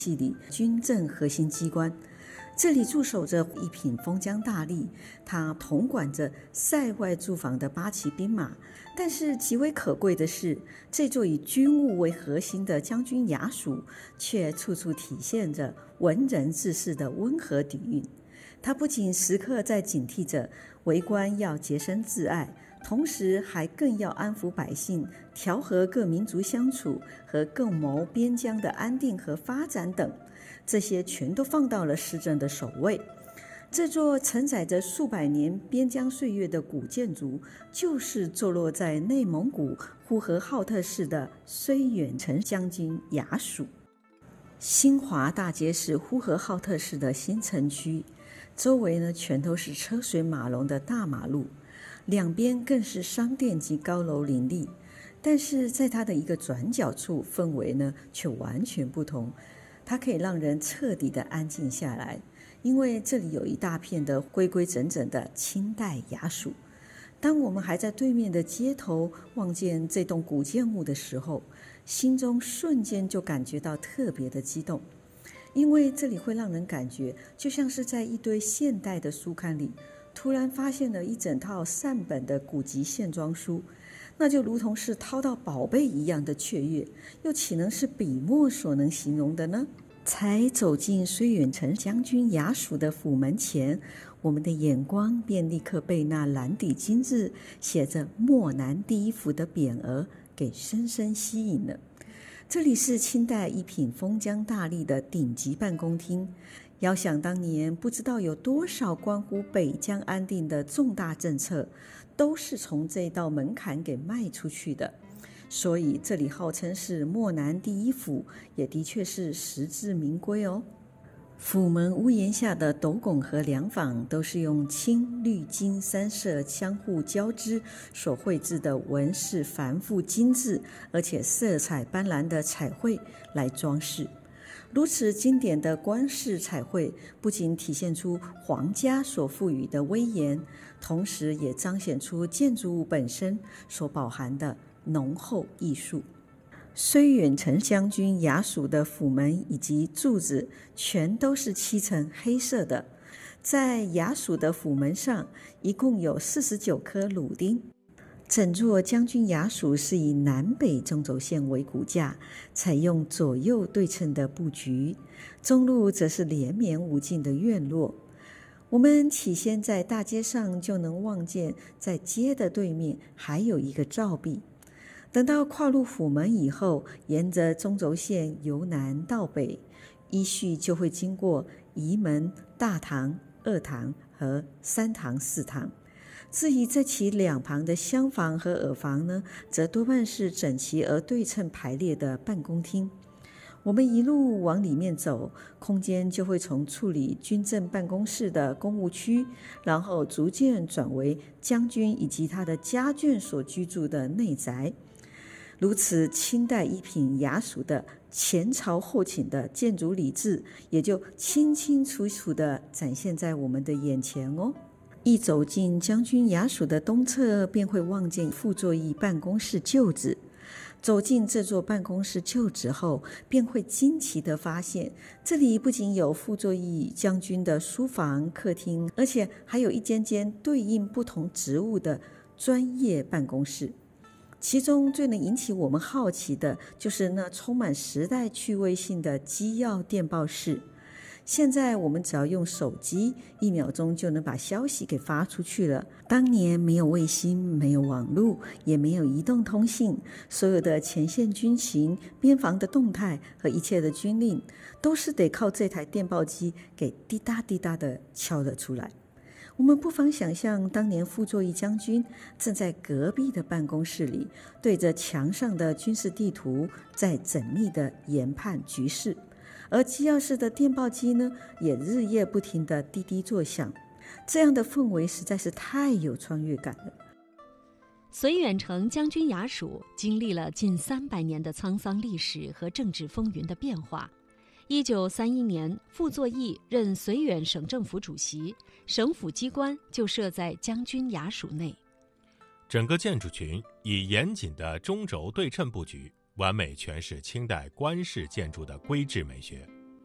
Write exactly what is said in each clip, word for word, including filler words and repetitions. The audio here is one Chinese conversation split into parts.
系里军政核心机关。这里驻守着一品封疆大吏，他统管着塞外驻防的八旗兵马。但是极为可贵的是，这座以军务为核心的将军衙署，却处处体现着文人治世的温和底蕴。他不仅时刻在警惕着为官要洁身自爱，同时还更要安抚百姓，调和各民族相处，和共谋边疆的安定和发展等，这些全都放到了施政的首位。这座承载着数百年边疆岁月的古建筑，就是坐落在内蒙古呼和浩特市的绥远城将军衙署。新华大街是呼和浩特市的新城区，周围呢全都是车水马龙的大马路，两边更是商店及高楼林立。但是在它的一个转角处，氛围呢却完全不同，它可以让人彻底的安静下来，因为这里有一大片的规规整整的清代衙署。当我们还在对面的街头望见这栋古建物的时候，心中瞬间就感觉到特别的激动，因为这里会让人感觉就像是在一堆现代的书刊里突然发现了一整套善本的古籍线装书，那就如同是掏到宝贝一样的雀跃，又岂能是笔墨所能形容的呢？才走进绥远城将军衙署的府门前，我们的眼光便立刻被那蓝底金字写着漠南第一府的匾额给深深吸引了。这里是清代一品封疆大吏的顶级办公厅，遥想当年，不知道有多少关乎北疆安定的重大政策，都是从这道门槛给迈出去的。所以这里号称是漠南第一府，也的确是实至名归哦。府门屋檐下的斗拱和梁坊都是用青绿金三色相互交织所绘制的纹饰繁复精致，而且色彩斑斓的彩绘来装饰。如此经典的官式彩绘，不仅体现出皇家所赋予的威严，同时也彰显出建筑物本身所饱含的浓厚艺术。绥远城将军衙署的府门以及柱子全都是漆成黑色的，在衙署的府门上一共有四十九颗铢钉。整座将军衙署是以南北中轴线为骨架，采用左右对称的布局，中路则是连绵无尽的院落。我们起先在大街上就能望见，在街的对面还有一个照壁。等到跨入府门以后，沿着中轴线由南到北，依序就会经过仪门、大堂、二堂和三堂、四堂。至于在其两旁的厢房和耳房呢，则多半是整齐而对称排列的办公厅。我们一路往里面走，空间就会从处理军政办公室的公务区，然后逐渐转为将军以及他的家眷所居住的内宅。如此，清代一品衙署的前朝后寝的建筑礼制，也就清清楚楚地展现在我们的眼前哦。一走进将军衙署的东侧，便会望见傅作义办公室旧址。走进这座办公室旧址后，便会惊奇地发现，这里不仅有傅作义将军的书房、客厅，而且还有一间间对应不同职务的专业办公室。其中最能引起我们好奇的，就是那充满时代趣味性的机要电报室。现在我们只要用手机，一秒钟就能把消息给发出去了。当年没有卫星，没有网络，也没有移动通信，所有的前线军情、边防的动态和一切的军令，都是得靠这台电报机给滴答滴答的敲了出来。我们不妨想象，当年傅作义将军正在隔壁的办公室里，对着墙上的军事地图在缜密的研判局势，而机要室的电报机呢，也日夜不停地滴滴作响。这样的氛围实在是太有穿越感了。 绥远城将军衙署经历了近三百年的沧桑历史和政治风云的变化。一九三一年，傅作义任绥远省政府主席，省府机关就设在将军衙署内。 整个建筑群以严谨的中轴对称布局，完美诠释清代官式建筑的规制美学。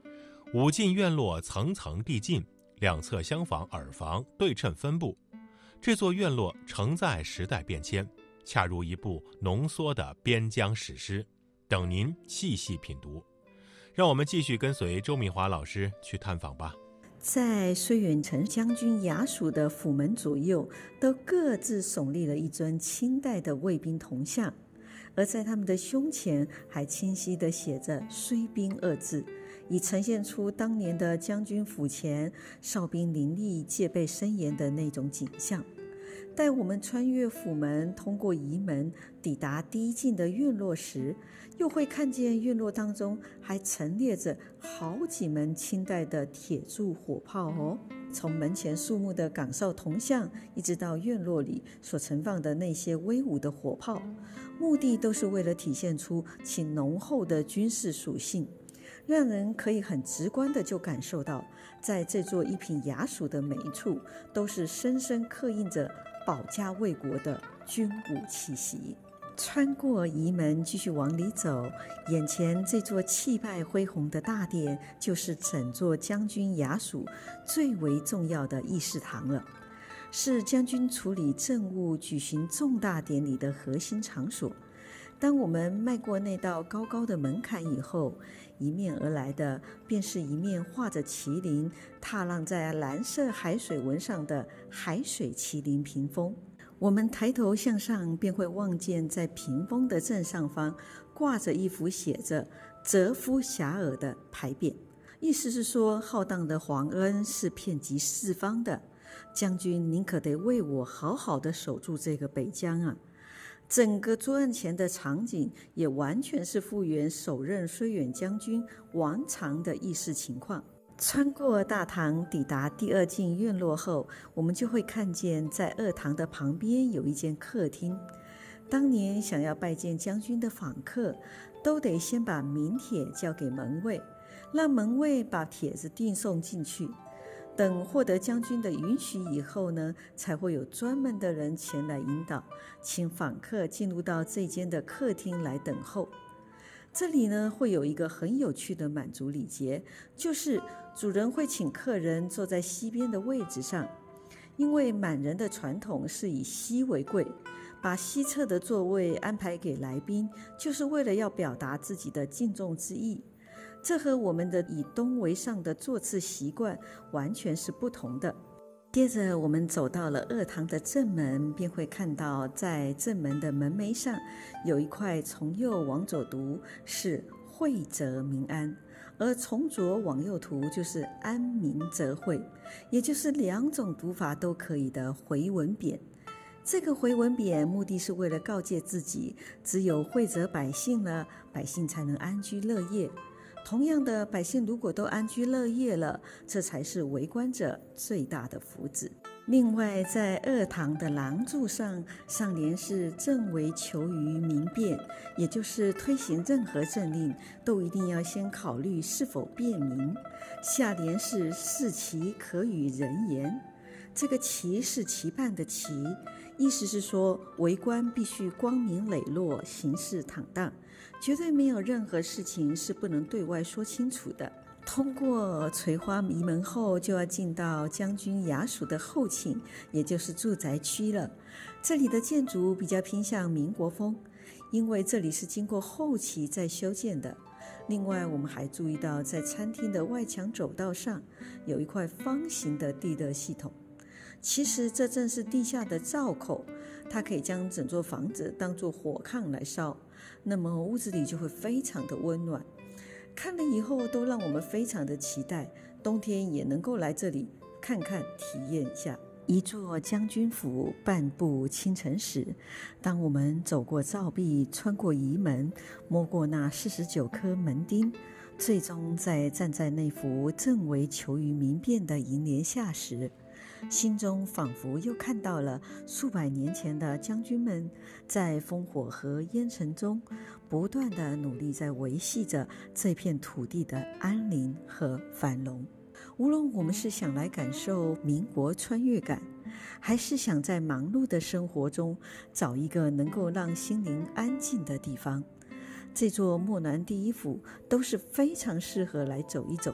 五进院落层层递进，两侧厢房耳房对称分布，这座院落承载时代变迁，恰如一部浓缩的边疆史诗，等您细细品读。让我们继续跟随周明华老师去探访吧。 在绥远城将军衙署的府门左右，都各自耸立了一尊清代的卫兵铜像，而在他们的胸前还清晰地写着“绥兵”二字，以呈现出当年的将军府前哨兵林立、戒备森严的那种景象。待我们穿越府门，通过仪门，抵达第一进的院落时，又会看见院落当中还陈列着好几门清代的铁铸火炮哦。从门前肃穆的岗哨铜像，一直到院落里所盛放的那些威武的火炮，目的都是为了体现出其浓厚的军事属性，让人可以很直观的就感受到，在这座一品衙署的每一处，都是深深刻印着保家卫国的军武气息。穿过仪门继续往里走，眼前这座气派恢宏的大殿，就是整座将军衙署最为重要的议事堂了，是将军处理政务、举行重大典礼的核心场所。当我们迈过那道高高的门槛以后，迎面而来的便是一面画着麒麟踏浪在蓝色海水纹上的海水麒麟屏风。我们抬头向上，便会望见在屏风的正上方挂着一幅写着“泽夫遐迩”的牌匾，意思是说浩荡的皇恩是遍及四方的，将军您可得为我好好的守住这个北疆啊！整个桌案前的场景也完全是复原首任绥远将军王常的议事情况。穿过大堂抵达第二进院落后，我们就会看见在二堂的旁边有一间客厅。当年想要拜见将军的访客，都得先把名帖交给门卫，让门卫把帖子递送进去。等获得将军的允许以后呢，才会有专门的人前来引导，请访客进入到这间的客厅来等候。这里呢，会有一个很有趣的满族礼节，就是主人会请客人坐在西边的位置上，因为满人的传统是以西为贵，把西侧的座位安排给来宾，就是为了要表达自己的敬重之意。这和我们的以东为上的座次习惯完全是不同的。接着我们走到了二堂的正门，便会看到在正门的门楣上有一块从右往左读是惠泽民安，而从左往右读就是安民则惠，也就是两种读法都可以的回文匾。这个回文匾目的是为了告诫自己，只有惠泽百姓了，百姓才能安居乐业。同样的，百姓如果都安居乐业了，这才是为官者最大的福祉。另外，在二堂的廊柱上，上联是政为求于民便，也就是推行任何政令都一定要先考虑是否便民。下联是事其可与人言，这个期是期盼的期，意思是说为官必须光明磊落，行事坦荡，绝对没有任何事情是不能对外说清楚的。通过垂花仪门后，就要进到将军衙署的后寝，也就是住宅区了。这里的建筑比较偏向民国风，因为这里是经过后期再修建的。另外，我们还注意到在餐厅的外墙走道上有一块方形的地热系统，其实这正是地下的灶口，它可以将整座房子当作火炕来烧，那么屋子里就会非常的温暖。看了以后都让我们非常的期待，冬天也能够来这里看看体验一下。一座将军府，半部倾城史。当我们走过灶壁，穿过仪门，摸过那四十九颗门钉，最终在站在那幅正为求于民便的楹联下时，心中仿佛又看到了数百年前的将军们在烽火和烟尘中不断地努力在维系着这片土地的安宁和繁荣。无论我们是想来感受民国穿越感，还是想在忙碌的生活中找一个能够让心灵安静的地方，这座漠南第一府都是非常适合来走一走